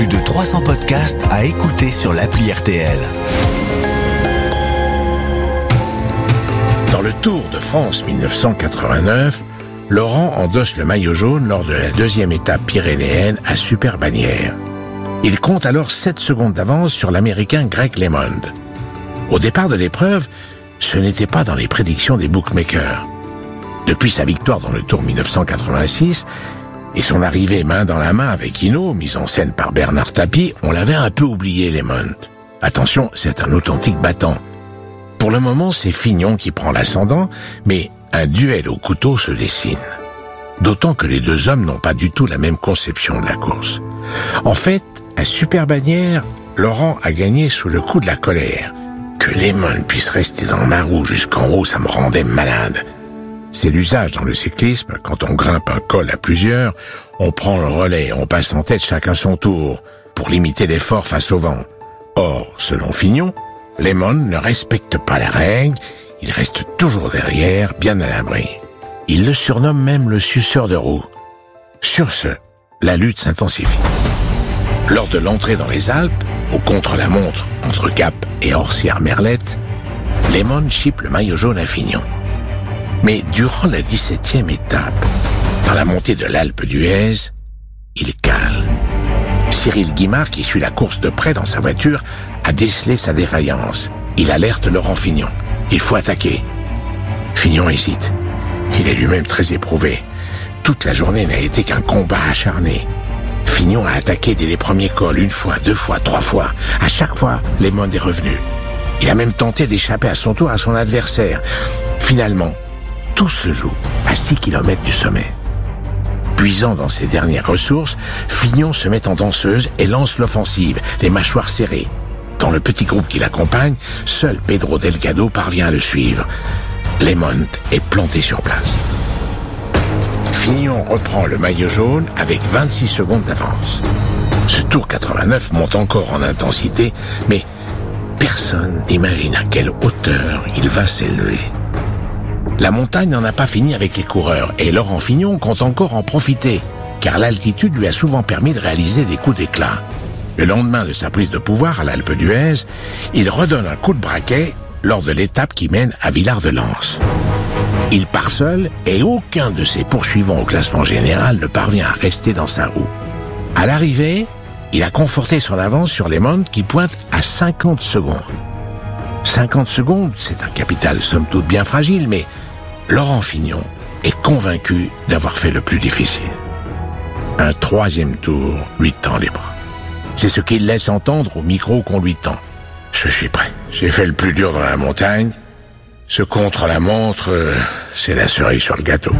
Plus de 300 podcasts à écouter sur l'appli RTL. Dans le Tour de France 1989, Laurent endosse le maillot jaune lors de la deuxième étape pyrénéenne à Superbannières. Il compte alors 7 secondes d'avance sur l'Américain Greg LeMond. Au départ de l'épreuve, ce n'était pas dans les prédictions des bookmakers. Depuis sa victoire dans le Tour 1986 et son arrivée main dans la main avec Hinault, mise en scène par Bernard Tapie, on l'avait un peu oublié LeMond. Attention, c'est un authentique battant. Pour le moment, c'est Fignon qui prend l'ascendant, mais un duel au couteau se dessine. D'autant que les deux hommes n'ont pas du tout la même conception de la course. En fait, à Superbannières, Laurent a gagné sous le coup de la colère. Que LeMond puisse rester dans ma roue jusqu'en haut, ça me rendait malade. C'est l'usage dans le cyclisme, quand on grimpe un col à plusieurs, on prend le relais, on passe en tête chacun son tour, pour limiter l'effort face au vent. Or, selon Fignon, LeMond ne respecte pas la règle, il reste toujours derrière, bien à l'abri. Il le surnomme même le suceur de roue. Sur ce, la lutte s'intensifie. Lors de l'entrée dans les Alpes, au contre-la-montre entre Gap et Orsières-Merlette, LeMond chipe le maillot jaune à Fignon. Mais durant la 17e étape, dans la montée de l'Alpe d'Huez, il cale. Cyril Guimard, qui suit la course de près dans sa voiture, a décelé sa défaillance. Il alerte Laurent Fignon. Il faut attaquer. Fignon hésite. Il est lui-même très éprouvé. Toute la journée n'a été qu'un combat acharné. Fignon a attaqué dès les premiers cols, 1 fois, 2 fois, 3 fois. À chaque fois, LeMond est revenu. Il a même tenté d'échapper à son tour à son adversaire. Finalement, tout se joue à 6 km du sommet. Puisant dans ses dernières ressources, Fignon se met en danseuse et lance l'offensive, les mâchoires serrées. Dans le petit groupe qui l'accompagne, seul Pedro Delgado parvient à le suivre. LeMond est planté sur place. Fignon reprend le maillot jaune avec 26 secondes d'avance. Ce Tour 89 monte encore en intensité, mais personne n'imagine à quelle hauteur il va s'élever. La montagne n'en a pas fini avec les coureurs et Laurent Fignon compte encore en profiter, car l'altitude lui a souvent permis de réaliser des coups d'éclat. Le lendemain de sa prise de pouvoir à l'Alpe d'Huez, il redonne un coup de braquet lors de l'étape qui mène à Villard-de-Lans. Il part seul et aucun de ses poursuivants au classement général ne parvient à rester dans sa roue. À l'arrivée, il a conforté son avance sur LeMond qui pointe à 50 secondes. 50 secondes, c'est un capital somme toute bien fragile, mais Laurent Fignon est convaincu d'avoir fait le plus difficile. Un 3e tour lui tend les bras. C'est ce qu'il laisse entendre au micro qu'on lui tend. Je suis prêt. J'ai fait le plus dur dans la montagne. Ce contre-la-montre, c'est la cerise sur le gâteau.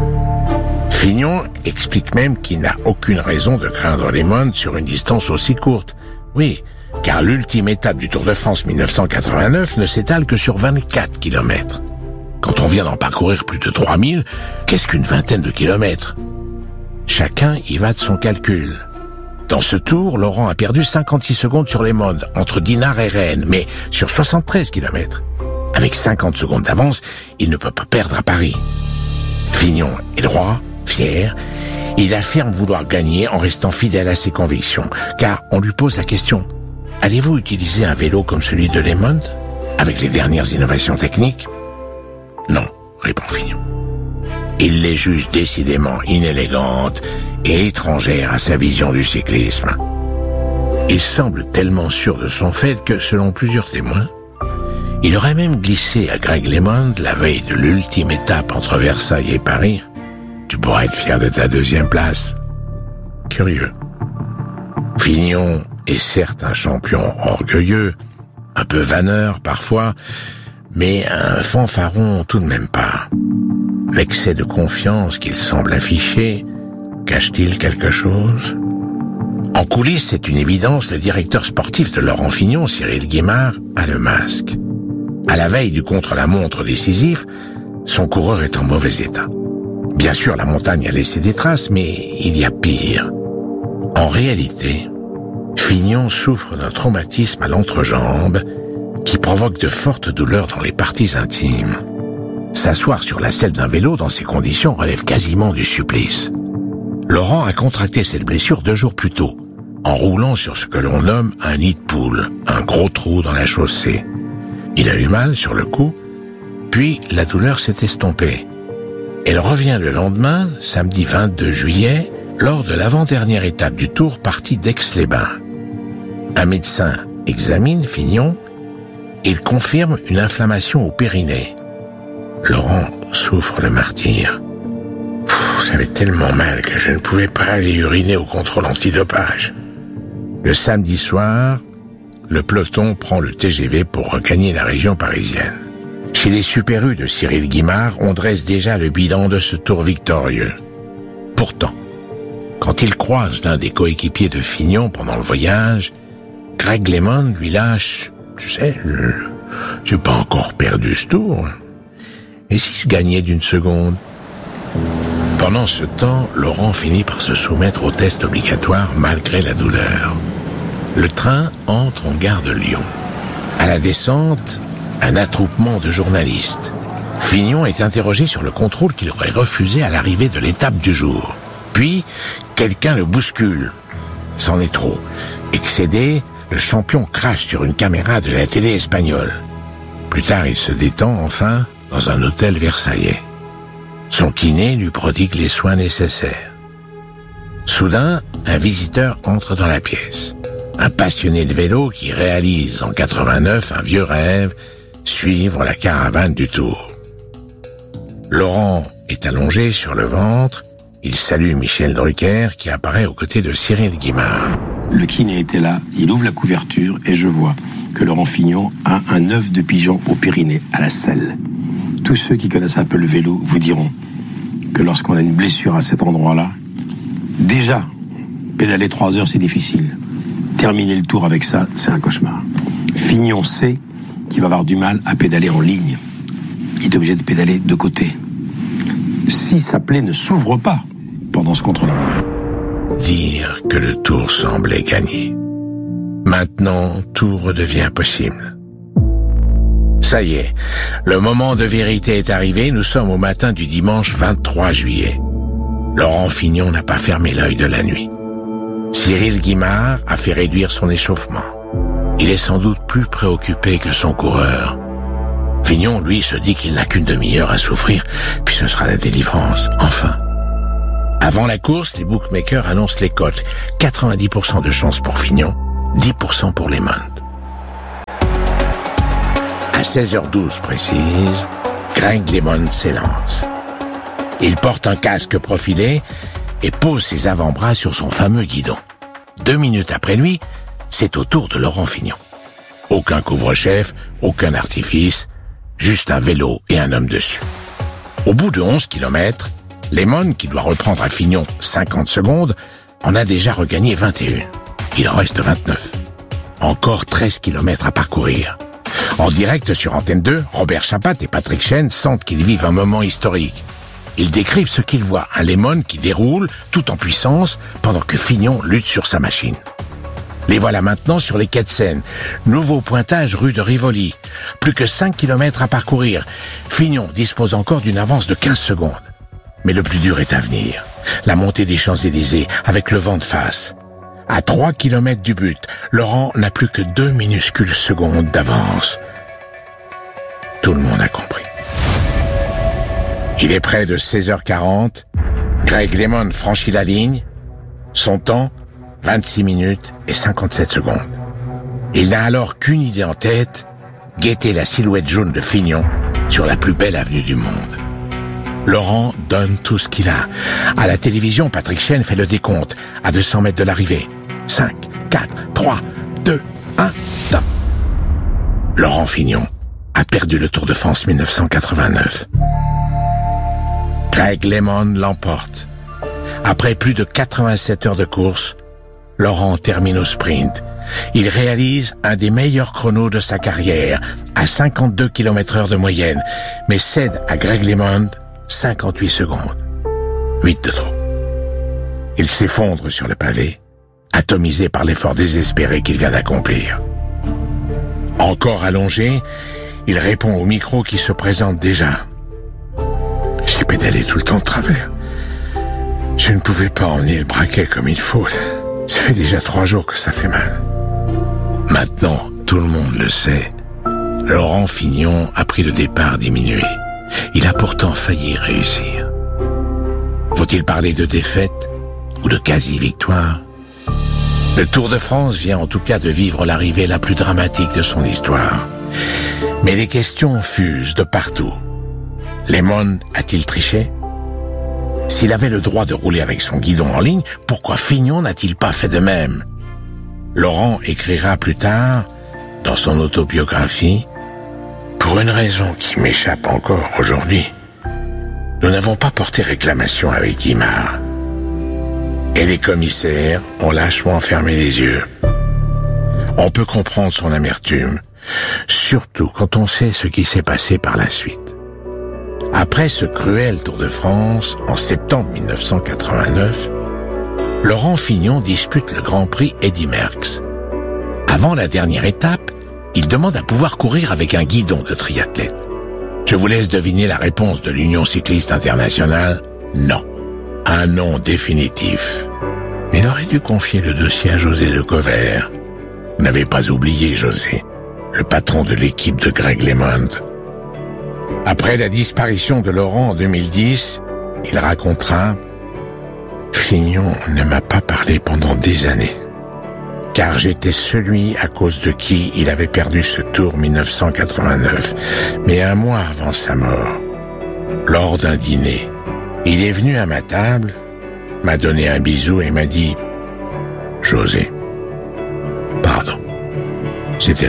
Fignon explique même qu'il n'a aucune raison de craindre LeMond sur une distance aussi courte. Oui, car l'ultime étape du Tour de France 1989 ne s'étale que sur 24 km. Quand on vient d'en parcourir plus de 3000, qu'est-ce qu'une vingtaine de kilomètres? Chacun y va de son calcul. Dans ce tour, Laurent a perdu 56 secondes sur LeMond, entre Dinard et Rennes, mais sur 73 km. Avec 50 secondes d'avance, il ne peut pas perdre à Paris. Fignon est droit, fier. Il affirme vouloir gagner en restant fidèle à ses convictions, car on lui pose la question « Allez-vous utiliser un vélo comme celui de LeMond, avec les dernières innovations techniques ?» « Non », répond Fignon. Il les juge décidément inélégantes et étrangères à sa vision du cyclisme. Il semble tellement sûr de son fait que, selon plusieurs témoins, il aurait même glissé à Greg LeMond la veille de l'ultime étape entre Versailles et Paris. « Tu pourrais être fier de ta 2e place. » Curieux. Fignon est certes un champion orgueilleux, un peu vanneur parfois, mais un fanfaron tout de même pas. L'excès de confiance qu'il semble afficher cache-t-il quelque chose? En coulisses, c'est une évidence, le directeur sportif de Laurent Fignon, Cyril Guimard, a le masque. À la veille du contre-la-montre décisif, son coureur est en mauvais état. Bien sûr, la montagne a laissé des traces, mais il y a pire. En réalité, Fignon souffre d'un traumatisme à l'entrejambe qui provoque de fortes douleurs dans les parties intimes. S'asseoir sur la selle d'un vélo dans ces conditions relève quasiment du supplice. Laurent a contracté cette blessure 2 jours plus tôt, en roulant sur ce que l'on nomme un nid de poule, un gros trou dans la chaussée. Il a eu mal sur le coup, puis la douleur s'est estompée. Elle revient le lendemain, samedi 22 juillet, lors de l'avant-dernière étape du Tour parti d'Aix-les-Bains. Un médecin examine Fignon et il confirme une inflammation au périnée. Laurent souffre le martyre. J'avais tellement mal que je ne pouvais pas aller uriner au contrôle antidopage. Le samedi soir, le peloton prend le TGV pour regagner la région parisienne. Chez les Super U de Cyril Guimard, on dresse déjà le bilan de ce Tour victorieux. Pourtant, quand il croise l'un des coéquipiers de Fignon pendant le voyage, Greg LeMond lui lâche « Tu sais, j'ai pas encore perdu ce Tour. Et si je gagnais d'une seconde ?» Pendant ce temps, Laurent finit par se soumettre au test obligatoire malgré la douleur. Le train entre en gare de Lyon. À la descente, un attroupement de journalistes. Fignon est interrogé sur le contrôle qu'il aurait refusé à l'arrivée de l'étape du jour. Puis, quelqu'un le bouscule. C'en est trop. Excédé, le champion crache sur une caméra de la télé espagnole. Plus tard, il se détend enfin dans un hôtel versaillais. Son kiné lui prodigue les soins nécessaires. Soudain, un visiteur entre dans la pièce. Un passionné de vélo qui réalise en 89 un vieux rêve, suivre la caravane du Tour. Laurent est allongé sur le ventre. Il salue Michel Drucker qui apparaît aux côtés de Cyril Guimard. Le kiné était là, il ouvre la couverture et je vois que Laurent Fignon a un œuf de pigeon au périnée, à la selle. Tous ceux qui connaissent un peu le vélo vous diront que lorsqu'on a une blessure à cet endroit-là, déjà, pédaler 3 heures c'est difficile. Terminer le Tour avec ça, c'est un cauchemar. Fignon sait qu'il va avoir du mal à pédaler en ligne. Il est obligé de pédaler de côté. Si sa plaie ne s'ouvre pas pendant ce contre-la-montre. Dire que le Tour semblait gagné. Maintenant, tout redevient possible. Ça y est, le moment de vérité est arrivé, nous sommes au matin du dimanche 23 juillet. Laurent Fignon n'a pas fermé l'œil de la nuit. Cyril Guimard a fait réduire son échauffement. Il est sans doute plus préoccupé que son coureur. Fignon, lui, se dit qu'il n'a qu'une demi-heure à souffrir, puis ce sera la délivrance, enfin. Avant la course, les bookmakers annoncent les cotes. 90% de chance pour Fignon, 10% pour LeMond. À 16h12 précise, Greg LeMond s'élance. Il porte un casque profilé et pose ses avant-bras sur son fameux guidon. 2 minutes après lui, c'est au tour de Laurent Fignon. Aucun couvre-chef, aucun artifice, juste un vélo et un homme dessus. Au bout de 11 km, LeMond, qui doit reprendre à Fignon 50 secondes, en a déjà regagné 21. Il en reste 29. Encore 13 km à parcourir. En direct sur Antenne 2, Robert Chapat et Patrick Chen sentent qu'ils vivent un moment historique. Ils décrivent ce qu'ils voient, un LeMond qui déroule, tout en puissance, pendant que Fignon lutte sur sa machine. Les voilà maintenant sur les quais de Seine. Nouveau pointage rue de Rivoli. Plus que 5 km à parcourir. Fignon dispose encore d'une avance de 15 secondes. Mais le plus dur est à venir. La montée des Champs-Élysées, avec le vent de face. À 3 km du but, Laurent n'a plus que 2 minuscules secondes d'avance. Tout le monde a compris. Il est près de 16h40. Greg LeMond franchit la ligne. Son temps, 26 minutes et 57 secondes. Il n'a alors qu'une idée en tête, guetter la silhouette jaune de Fignon sur la plus belle avenue du monde. Laurent donne tout ce qu'il a. À la télévision, Patrick Chen fait le décompte à 200 mètres de l'arrivée. 5, 4, 3, 2, 1, top. Laurent Fignon a perdu le Tour de France 1989. Greg LeMond l'emporte. Après plus de 87 heures de course, Laurent termine au sprint. Il réalise un des meilleurs chronos de sa carrière, à 52 km/h de moyenne, mais cède à Greg LeMond 58 secondes. 8 de trop. Il s'effondre sur le pavé, atomisé par l'effort désespéré qu'il vient d'accomplir. Encore allongé, il répond au micro qui se présente déjà. J'ai pédalé tout le temps de travers. Je ne pouvais pas emmener le braquet comme il faut. Ça fait déjà 3 jours que ça fait mal. Maintenant, tout le monde le sait, Laurent Fignon a pris le départ diminué. Il a pourtant failli réussir. Faut-il parler de défaite ou de quasi-victoire? Le Tour de France vient en tout cas de vivre l'arrivée la plus dramatique de son histoire. Mais les questions fusent de partout. Lemon a-t-il triché? S'il avait le droit de rouler avec son guidon en ligne, pourquoi Fignon n'a-t-il pas fait de même? Laurent écrira plus tard, dans son autobiographie, « Pour une raison qui m'échappe encore aujourd'hui, nous n'avons pas porté réclamation avec Guimard. Et les commissaires ont lâchement fermé les yeux. On peut comprendre son amertume, surtout quand on sait ce qui s'est passé par la suite. Après ce cruel Tour de France, en septembre 1989, Laurent Fignon dispute le Grand Prix Eddy Merckx. Avant la dernière étape, il demande à pouvoir courir avec un guidon de triathlète. Je vous laisse deviner la réponse de l'Union cycliste internationale, non. Un non définitif. Mais il aurait dû confier le dossier à José de Covert. Vous n'avez pas oublié José, le patron de l'équipe de Greg LeMond. Après la disparition de Laurent en 2010, il racontera « Fignon ne m'a pas parlé pendant des années, car j'étais celui à cause de qui il avait perdu ce Tour 1989, mais un mois avant sa mort, lors d'un dîner, il est venu à ma table, m'a donné un bisou et m'a dit « José, pardon, c'était Laurent Fignon. »